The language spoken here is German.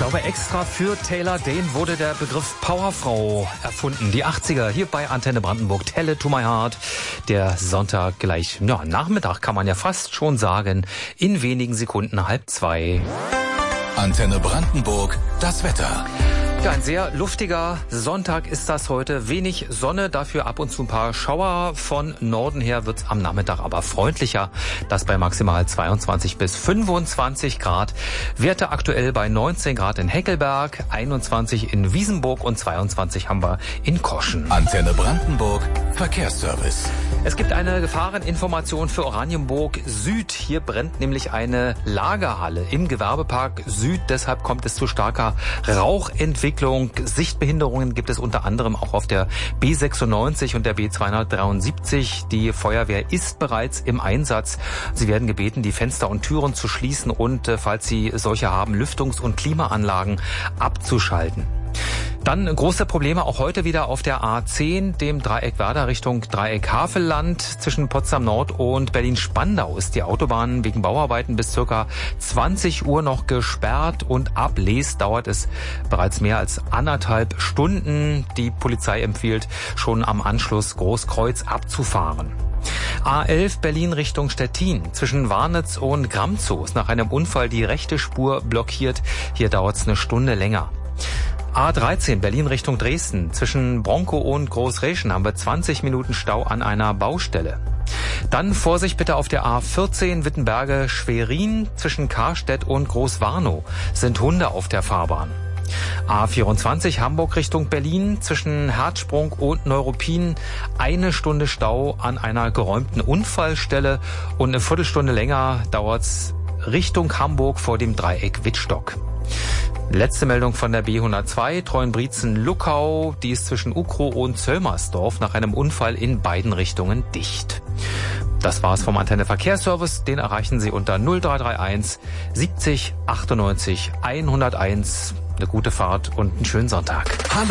glaube, extra für Taylor Dane wurde der Begriff Powerfrau erfunden. Die 80er hier bei Antenne Brandenburg. Tell it to my heart. Der Sonntag gleich, Nachmittag kann man ja fast schon sagen. In wenigen Sekunden 1:30. Antenne Brandenburg, das Wetter. Ja, ein sehr luftiger Sonntag ist das heute. Wenig Sonne, dafür ab und zu ein paar Schauer. Von Norden her wird's am Nachmittag aber freundlicher. Das bei maximal 22 bis 25 Grad. Werte aktuell bei 19 Grad in Heckelberg, 21 in Wiesenburg und 22 haben wir in Koschen. Antenne Brandenburg, Verkehrsservice. Es gibt eine Gefahreninformation für Oranienburg Süd. Hier brennt nämlich eine Lagerhalle im Gewerbepark Süd. Deshalb kommt es zu starker Rauchentwicklung. Sichtbehinderungen gibt es unter anderem auch auf der B96 und der B273. Die Feuerwehr ist bereits im Einsatz. Sie werden gebeten, die Fenster und Türen zu schließen und, falls Sie solche haben, Lüftungs- und Klimaanlagen abzuschalten. Dann große Probleme auch heute wieder auf der A10, dem Dreieck Werder Richtung Dreieck Havelland. Zwischen Potsdam Nord und Berlin-Spandau ist die Autobahn wegen Bauarbeiten bis ca. 20 Uhr noch gesperrt und ab Les dauert es bereits mehr als 1,5 Stunden. Die Polizei empfiehlt, schon am Anschluss Großkreuz abzufahren. A11 Berlin Richtung Stettin. Zwischen Warnitz und Gramzow ist nach einem Unfall die rechte Spur blockiert. Hier dauert es eine Stunde länger. A13 Berlin Richtung Dresden. Zwischen Bronkow und Großreschen haben wir 20 Minuten Stau an einer Baustelle. Dann Vorsicht bitte auf der A14 Wittenberge-Schwerin. Zwischen Karstedt und Großwarnow sind Hunde auf der Fahrbahn. A24 Hamburg Richtung Berlin. Zwischen Herzsprung und Neuruppin 1 Stunde Stau an einer geräumten Unfallstelle. Und eine Viertelstunde länger dauert's Richtung Hamburg vor dem Dreieck Wittstock. Letzte Meldung von der B102, Treuenbrietzen-Luckau. Die ist zwischen Ukrow und Zöllmersdorf nach einem Unfall in beiden Richtungen dicht. Das war's vom Antenne Verkehrsservice. Den erreichen Sie unter 0331 70 98 101. Eine gute Fahrt und einen schönen Sonntag. Hallo.